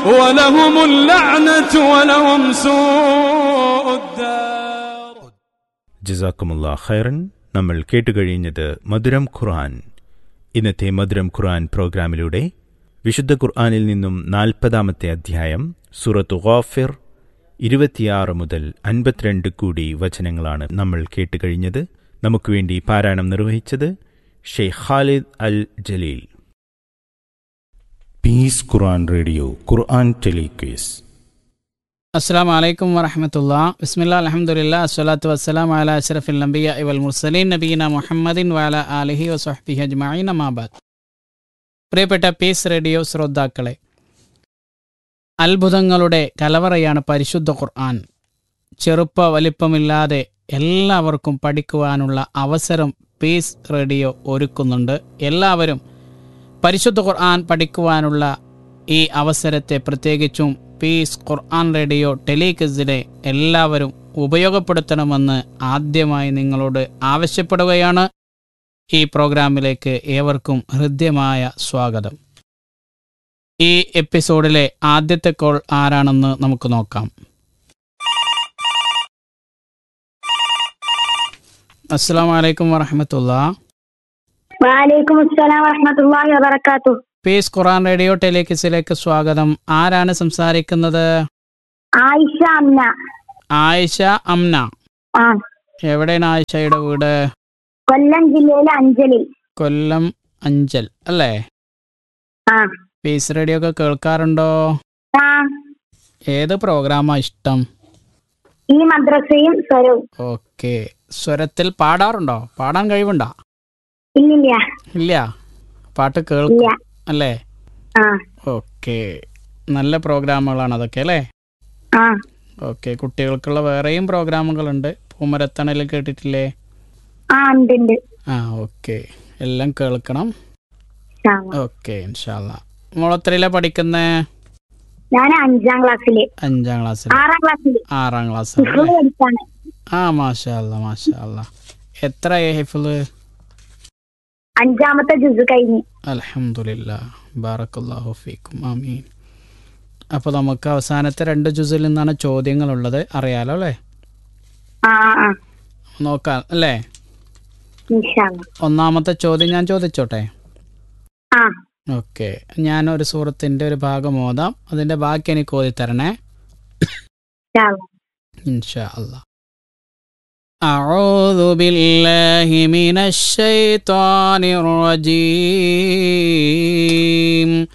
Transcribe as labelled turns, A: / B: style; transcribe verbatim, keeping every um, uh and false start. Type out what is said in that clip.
A: ولهم اللعنة ولهم سوء الدار.
B: ജസാക്കുമുല്ലാഹ് ഖൈറൻ. നമ്മൾ കേട്ടുകഴിഞ്ഞത് മധുരം ഖുർആൻ. ഇന്നത്തെ മധുരം ഖുർആൻ പ്രോഗ്രാമിലൂടെ വിശുദ്ധ ഖുർആനിൽ നിന്നും നാൽപ്പതാമത്തെ അധ്യായം സൂറത്തു ഗാഫിർ ഇരുപത്തിയാറ് മുതൽ അൻപത്തിരണ്ട് കൂടി വചനങ്ങളാണ് നമ്മൾ കേട്ടുകഴിഞ്ഞത്. നമുക്ക് വേണ്ടി പാരായണം നിർവഹിച്ചത് ഷെയ്ഖ് ഖാലിദ് അൽ ജലീൽ. പീസ് ഖുർആൻ റേഡിയോ ഖുർആൻ ടെലിക്വിസ്.
C: അസ്സലാമു അലൈക്കും വറഹ്മത്തുള്ളാഹി. ബിസ്മില്ലാഹിൽ അൽഹംദുലില്ലാഹി വസ്സലാത്തു വസ്സലാമു അലാ അശ്റഫിൽ അംബിയാഇ വൽ മുർസലീൻ നബിയിനാ മുഹമ്മദിൻ വഅലാ ആലിഹി വസ്വഹ്ബിഹി അജ്മഈൻ. അമ്മാ ബഅദ്. പ്രിയപ്പെട്ട പീസ് റേഡിയോ ശ്രോതാക്കളെ, അത്ഭുതങ്ങളുടെ കലവറയാണ് പരിശുദ്ധ ഖുർആൻ. ചെറുപ്പ വലിപ്പമില്ലാതെ എല്ലാവർക്കും പഠിക്കുവാനുള്ള അവസരം പീസ് റേഡിയോ ഒരുക്കുന്നുണ്ട്. എല്ലാവരും പരിശുദ്ധ ഖുർആൻ പഠിക്കുവാനുള്ള ഈ അവസരത്തെ പ്രത്യേകിച്ചും പീസ് ഖുർആൻ റേഡിയോ ടെലിക്വിസിനെ എല്ലാവരും ഉപയോഗപ്പെടുത്തണമെന്ന് ആദ്യമായി നിങ്ങളോട് ആവശ്യപ്പെടുകയാണ്. ഈ പ്രോഗ്രാമിലേക്ക് ഏവർക്കും ഹൃദ്യമായ സ്വാഗതം. ഈ എപ്പിസോഡിലെ ആദ്യത്തെ കോൾ ആരാണെന്ന് നമുക്ക് നോക്കാം. അസ്സലാമു അലൈക്കും വറഹ്മത്തുള്ളാഹി.
D: വഅലൈക്കും അസ്സലാം വറഹ്മത്തുള്ളാഹി വബറകാതുഹു.
C: പീസ് ഖുർആൻ റേഡിയോ ടെലിക്വിസിലേക്ക് സ്വാഗതം. ആരാണ് സംസാരിക്കുന്നത്?
D: ആയിഷ അംന.
C: ആയിഷ അംന.
D: ആ,
C: എവിടെയാണ് ആയിഷയുടെ വീട്?
D: കൊല്ലം ജില്ലയിലെ അഞ്ചലിൽ.
C: കൊല്ലം അഞ്ചൽ അല്ലേ?
D: ആ.
C: പീസ് റേഡിയോ ഒക്കെ കേൾക്കാറുണ്ടോ?
D: ആ,
C: ഏത് പ്രോഗ്രാമാ ഇഷ്ടം?
D: ഈ മദ്രസയും സ്വരവും.
C: ഓക്കെ. സ്വരത്തിൽ പാടാറുണ്ടോ? പാടാൻ കഴിവുണ്ടോ?
D: ഇല്ലില്ല.
C: ഇല്ല. പാട്ട്
D: ഇല്ല.
C: കേൾക്കും അല്ലേ?
D: ആ.
C: ഓക്കെ. നല്ല പ്രോഗ്രാമുകളാണ് അതൊക്കെ അല്ലേ?
D: ആ.
C: ഓക്കെ. കുട്ടികൾക്കുള്ള വേറെയും പ്രോഗ്രാമുകളുണ്ട്. പൂമരത്തണൽ കേട്ടിട്ടില്ലേ?
D: ആ, ഉണ്ട് ഉണ്ട്.
C: ആ, ഓക്കെ. എല്ലാം കേൾക്കണം.
D: ഇൻഷാ അല്ലാ.
C: ഓക്കെ, ഇൻഷാല്ലാ. മോളെത്രയിലാ പഠിക്കുന്നേ?
D: ഞാൻ അഞ്ചാം ക്ലാസ്സില്.
C: അഞ്ചാം ക്ലാസ്സിൽ.
D: ആറാം ക്ലാസ്സില്.
C: ആറാം ക്ലാസ്
D: ഹിഫ്ള് പഠിക്കാണ്.
C: ആ, മാഷാ അല്ലാ മാഷാ അല്ലാ. എത്രയായി ഹിഫ്ള്?
D: അഞ്ചാമത്തെ ജുസ് കഴിഞ്ഞു.
C: അൽഹംദുലില്ലാഹ്. ബാറക്കല്ലാഹു ഫീക്കും. ആമീൻ. അപ്പോൾ നമുക്ക് അവസാനത്തെ രണ്ട് ജുസിൽ നിന്നാണ് ചോദ്യങ്ങളുള്ളത്. അറിയാലോ അല്ലേ?
D: ആ ആ,
C: നോക്കാം അല്ലേ?
D: ഇൻഷാ അല്ലാ.
C: ഒന്നാമത്തെ ചോദ്യം ഞാൻ ചോദിച്ചോട്ടെ?
D: ആ.
C: ഓക്കെ. ഞാനൊരു സൂറത്തിൻ്റെ ഒരു ഭാഗം ഓതാം, അതിൻ്റെ ബാക്കി എനിക്ക് ഓതി തരണേ.
D: ഇൻഷാ അല്ലാ.
C: ഇൻഷാ അല്ലാ. أعوذ بالله من الشيطان الرجيم